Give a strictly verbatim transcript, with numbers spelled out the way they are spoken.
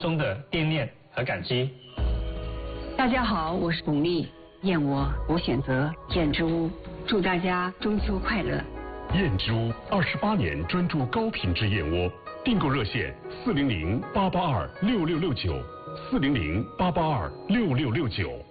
中的惦念和感激。 大家好，我是巩俐，燕窝我选择燕之屋，祝大家中秋快乐。 燕之屋二十八年专注高品质燕窝，订购热线四零零八八二六六六九，四零零八八二六六六九。